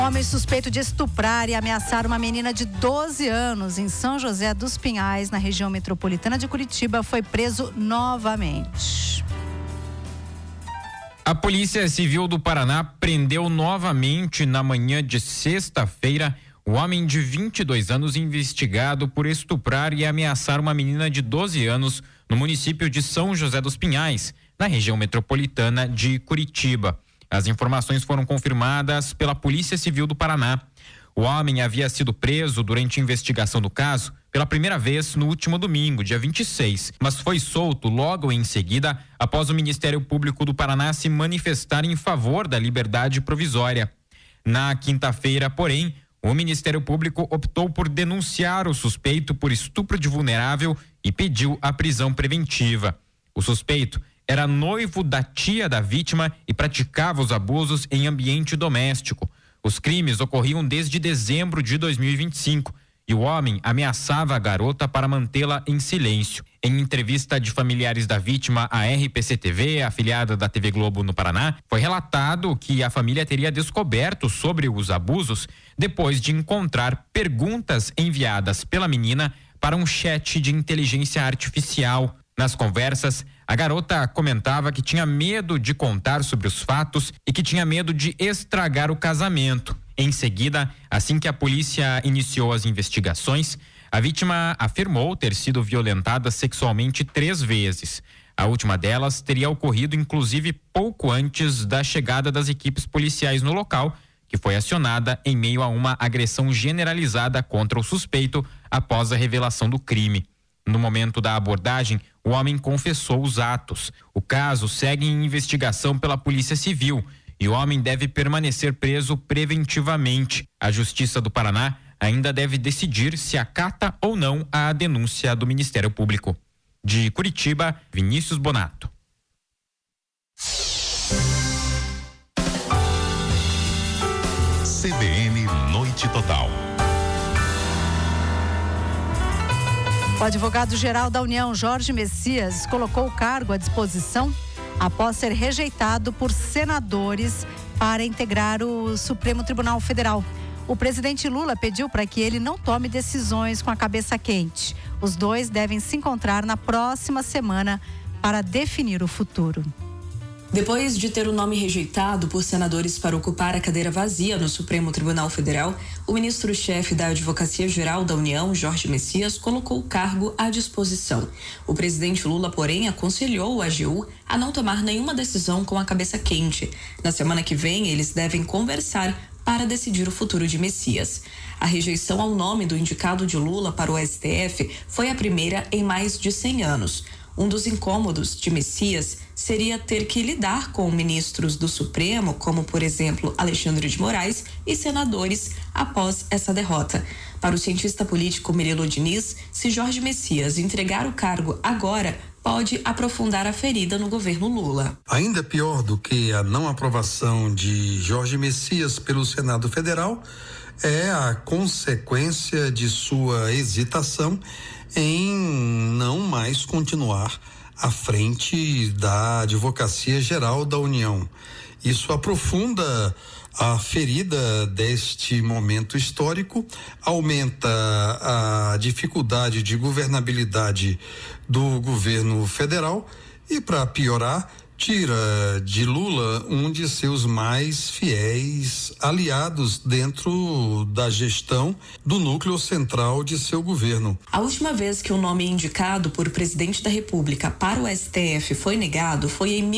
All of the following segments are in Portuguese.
Homem suspeito de estuprar e ameaçar uma menina de 12 anos em São José dos Pinhais, na região metropolitana de Curitiba, foi preso novamente. A Polícia Civil do Paraná prendeu novamente na manhã de sexta-feira o homem de 22 anos investigado por estuprar e ameaçar uma menina de 12 anos no município de São José dos Pinhais, na região metropolitana de Curitiba. As informações foram confirmadas pela Polícia Civil do Paraná. O homem havia sido preso durante a investigação do caso pela primeira vez no último domingo, dia 26, mas foi solto logo em seguida após o Ministério Público do Paraná se manifestar em favor da liberdade provisória. Na quinta-feira, porém, o Ministério Público optou por denunciar o suspeito por estupro de vulnerável e pediu a prisão preventiva. O suspeito era noivo da tia da vítima e praticava os abusos em ambiente doméstico. Os crimes ocorriam desde dezembro de 2025 e o homem ameaçava a garota para mantê-la em silêncio. Em entrevista de familiares da vítima à RPC-TV, afiliada da TV Globo no Paraná, foi relatado que a família teria descoberto sobre os abusos depois de encontrar perguntas enviadas pela menina para um chat de inteligência artificial. Nas conversas, a garota comentava que tinha medo de contar sobre os fatos e que tinha medo de estragar o casamento. Em seguida, assim que a polícia iniciou as investigações, a vítima afirmou ter sido violentada sexualmente 3 vezes. A última delas teria ocorrido inclusive pouco antes da chegada das equipes policiais no local, que foi acionada em meio a uma agressão generalizada contra o suspeito após a revelação do crime. No momento da abordagem, o homem confessou os atos. O caso segue em investigação pela Polícia Civil e o homem deve permanecer preso preventivamente. A Justiça do Paraná ainda deve decidir se acata ou não a denúncia do Ministério Público. De Curitiba, Vinícius Bonato. CBN Noite Total. O advogado-geral da União, Jorge Messias, colocou o cargo à disposição após ser rejeitado por senadores para integrar o Supremo Tribunal Federal. O presidente Lula pediu para que ele não tome decisões com a cabeça quente. Os dois devem se encontrar na próxima semana para definir o futuro. Depois de ter o nome rejeitado por senadores para ocupar a cadeira vazia no Supremo Tribunal Federal, o ministro-chefe da Advocacia-Geral da União, Jorge Messias, colocou o cargo à disposição. O presidente Lula, porém, aconselhou o AGU a não tomar nenhuma decisão com a cabeça quente. Na semana que vem, eles devem conversar para decidir o futuro de Messias. A rejeição ao nome do indicado de Lula para o STF foi a primeira em mais de 100 anos. Um dos incômodos de Messias seria ter que lidar com ministros do Supremo, como, por exemplo, Alexandre de Moraes, e senadores após essa derrota. Para o cientista político Murilo Diniz, se Jorge Messias entregar o cargo agora, pode aprofundar a ferida no governo Lula. Ainda pior do que a não aprovação de Jorge Messias pelo Senado Federal é a consequência de sua hesitação em não mais continuar à frente da Advocacia-Geral da União. Isso aprofunda a ferida deste momento histórico, aumenta a dificuldade de governabilidade do governo federal e, para piorar, tira de Lula um de seus mais fiéis aliados dentro da gestão do núcleo central de seu governo. A última vez que o nome indicado por presidente da República para o STF foi negado foi em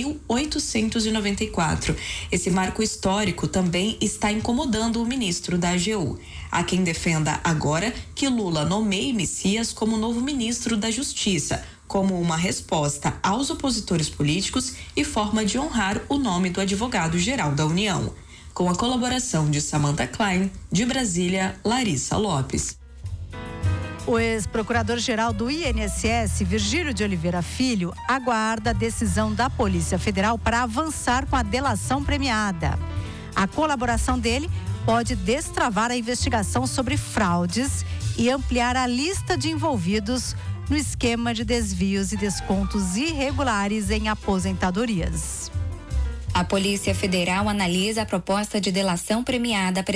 1894. Esse marco histórico também está incomodando o ministro da AGU. Há quem defenda agora que Lula nomeie Messias como novo ministro da Justiça, como uma resposta aos opositores políticos e forma de honrar o nome do advogado-geral da União. Com a colaboração de Samantha Klein, de Brasília, Larissa Lopes. O ex-procurador-geral do INSS, Virgílio de Oliveira Filho, aguarda a decisão da Polícia Federal para avançar com a delação premiada. A colaboração dele pode destravar a investigação sobre fraudes e ampliar a lista de envolvidos no esquema de desvios e descontos irregulares em aposentadorias. A Polícia Federal analisa a proposta de delação premiada